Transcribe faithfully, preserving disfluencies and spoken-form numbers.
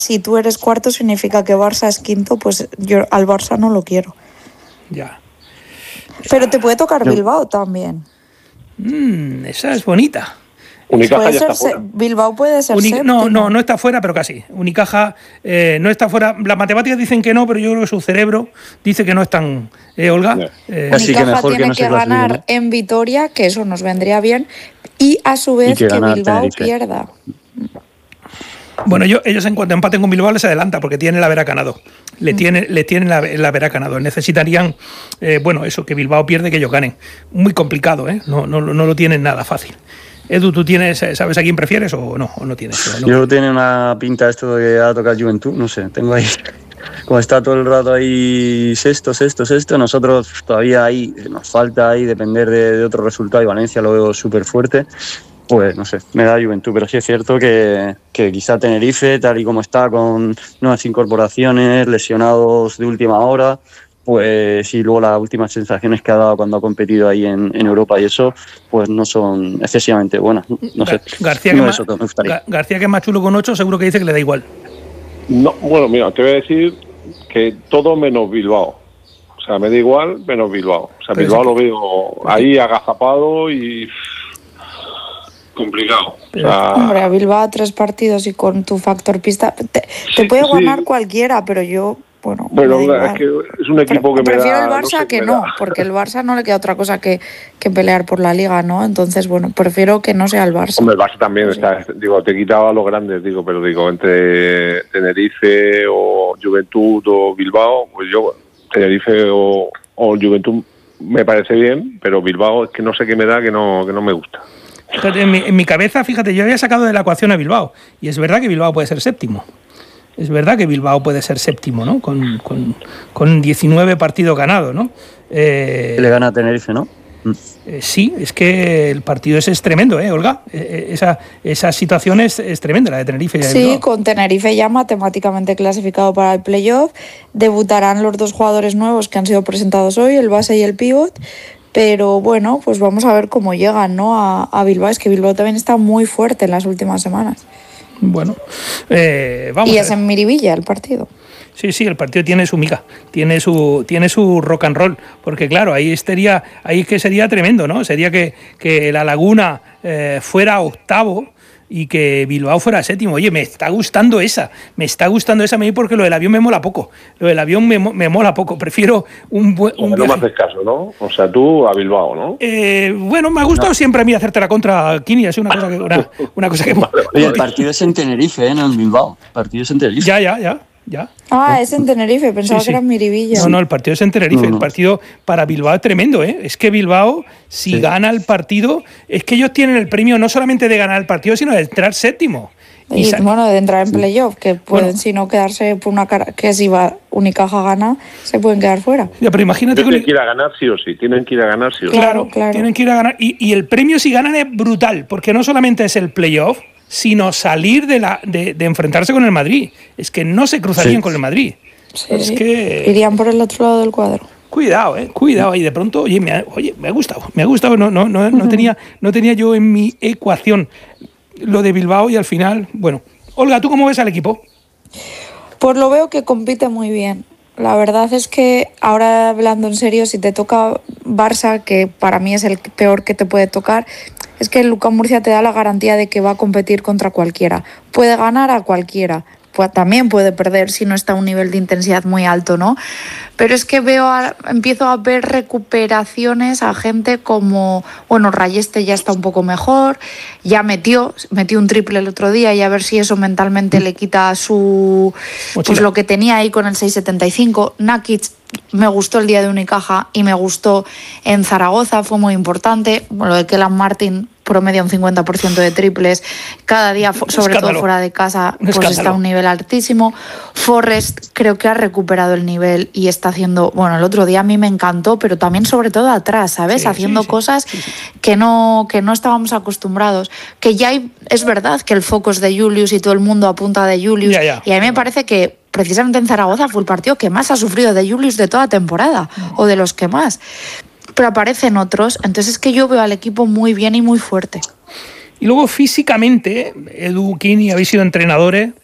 si tú eres cuarto significa que Barça es quinto, pues yo al Barça no lo quiero. Ya. Pero te puede tocar Bilbao también. Mm, esa es bonita. Unicaja Puede ya ser está fuera. se- Bilbao puede ser Uni- séptimo. no, no, no está fuera, pero casi. Unicaja eh, no está fuera. Las matemáticas dicen que no, pero yo creo que su cerebro dice que no están. Eh, Olga. No. Eh, Así que Unicaja mejor que tiene no se que clasifique, ganar ¿no? en Vitoria, que eso nos vendría bien, y a su vez que que, ganar Bilbao Tenerife. pierda. Bueno, yo, ellos en cuanto empaten con Bilbao les adelanta porque tienen la vera ganado. Le tienen, le tienen la, la vera ganado. Necesitarían, eh, bueno, eso, que Bilbao pierde, que ellos ganen. Muy complicado, ¿eh? No, no, no lo tienen nada fácil. Edu, ¿tú tienes, sabes a quién prefieres o no? ¿O no tienes? ¿O no? Yo tiene una pinta esto de que va a tocar Juventud, no sé, tengo ahí, como está todo el rato ahí sexto, sexto, sexto, nosotros todavía ahí, nos falta ahí depender de, de otro resultado y Valencia lo veo súper fuerte, pues no sé, me da Juventud, pero sí es cierto que, que quizá Tenerife, tal y como está, con nuevas incorporaciones, lesionados de última hora, pues y luego las últimas sensaciones que ha dado cuando ha competido ahí en, en Europa y eso, pues no son excesivamente buenas. No sé. García, No que es eso que me gustaría. Ga- García, que es más chulo con ocho, seguro que dice que le da igual. No, bueno, mira, te voy a decir que todo menos Bilbao. O sea, me da igual menos Bilbao. O sea, Pero Bilbao sí lo veo ahí agazapado y complicado. O sea, Hombre, a Bilbao tres partidos y con tu factor pista. Te, te Sí, puede sí. ganar cualquiera, pero yo, bueno. bueno, me da es que igual. es un equipo Pre- que me Prefiero da... el Barça no sé, que me no, da- porque el Barça no le queda otra cosa que, que pelear por la liga, ¿no? Entonces, bueno, prefiero que no sea el Barça. Hombre, el Barça también, Sí. está, digo, te quitaba a los grandes, digo, pero digo, entre Tenerife o Juventud o Bilbao, pues yo, Tenerife o, o Juventud me parece bien, pero Bilbao es que no sé qué me da, que no, que no me gusta. Fíjate, en, mi, en mi cabeza, fíjate, yo había sacado de la ecuación a Bilbao. Y es verdad que Bilbao puede ser séptimo. Es verdad que Bilbao puede ser séptimo, ¿no? Con, con, con diecinueve partidos ganados, ¿no? Eh, Que le gana a Tenerife, ¿no? Mm. eh, sí, es que el partido ese es tremendo, ¿eh, Olga? Eh, esa, esa situación es, es tremenda, la de Tenerife y la de Sí, Bilbao. con Tenerife ya matemáticamente clasificado para el playoff. Debutarán los dos jugadores nuevos que han sido presentados hoy, el base y el pívot. Pero bueno, pues vamos a ver cómo llegan, ¿no? a, a Bilbao. Es que Bilbao también está muy fuerte en las últimas semanas. Bueno, eh, vamos Y a es ver. en Miribilla el partido. Sí, sí, el partido tiene su miga, tiene su, tiene su rock and roll, porque claro, ahí estaría, ahí que sería tremendo, ¿no? Sería que, que la Laguna eh, fuera octavo y que Bilbao fuera séptimo. Oye, me está gustando esa, me está gustando esa a mí porque lo del avión me mola poco, lo del avión me, mo- me mola poco, prefiero un buen... O sea, no me haces caso, ¿no? O sea, tú a Bilbao, ¿no? Eh, bueno, me ha gustado no. siempre a mí hacerte la contra, Kini, es una cosa que... Una, una cosa que Oye, el partido es en Tenerife, ¿eh? No en Bilbao. El partido es en Tenerife. Ya, ya, ya. Ya. Ah, es en Tenerife, pensaba Sí, sí. que era en Miribilla. No, no, el partido es en Tenerife. No, no. El partido para Bilbao es tremendo, ¿eh? Es que Bilbao, si Sí. gana el partido, es que ellos tienen el premio no solamente de ganar el partido, sino de entrar séptimo. Y, sa- bueno, de entrar en playoff, que pueden, Bueno. si no quedarse por una cara, que si va Unicaja gana, se pueden quedar fuera. Ya, pero imagínate Tienen que... que ir a ganar sí o sí, tienen que ir a ganar sí o sí. Claro, Claro, claro. tienen que ir a ganar. Y, y el premio si ganan es brutal, porque no solamente es el playoff, sino salir de, la, de, de enfrentarse con el Madrid. Es que no se cruzarían Sí. con el Madrid. Sí, es sí. que... Irían por el otro lado del cuadro. Cuidado, eh, cuidado. Y de pronto, oye, me ha, oye, me ha gustado, me ha gustado. No, no, no, no, tenía, no tenía yo en mi ecuación lo de Bilbao y al final, bueno. Olga, ¿tú cómo ves al equipo? Pues lo veo que compite muy bien. La verdad es que ahora hablando en serio, si te toca Barça, que para mí es el peor que te puede tocar, es que Luka Murcia te da la garantía de que va a competir contra cualquiera. Puede ganar a cualquiera. Pues también puede perder si no está a un nivel de intensidad muy alto, ¿no? Pero es que veo a, empiezo a ver recuperaciones a gente como, bueno, Rayeste ya está un poco mejor, ya metió, metió un triple el otro día y a ver si eso mentalmente le quita su, pues Mochila. lo que tenía ahí con el seis setenta y cinco. Nakic me gustó el día de Unicaja y me gustó en Zaragoza, fue muy importante. Bueno, lo de Kelan Martin promedia un cincuenta por ciento de triples cada día, fu- sobre Escándalo. todo fuera de casa, Un pues está a escándalo. un nivel altísimo. Forrest creo que ha recuperado el nivel y está haciendo, bueno, el otro día a mí me encantó, pero también sobre todo atrás, ¿sabes? Sí, Haciendo sí, sí, cosas sí, sí. que no que no estábamos acostumbrados. Que ya hay, es verdad que el foco es de Julius y todo el mundo apunta de Julius. Ya, ya. Y a mí me parece que precisamente en Zaragoza fue el partido que más ha sufrido de Julius de toda temporada, o de los que más. Pero aparecen otros, entonces es que yo veo al equipo muy bien y muy fuerte. Y luego físicamente, Edu, Kini, habéis sido entrenadores,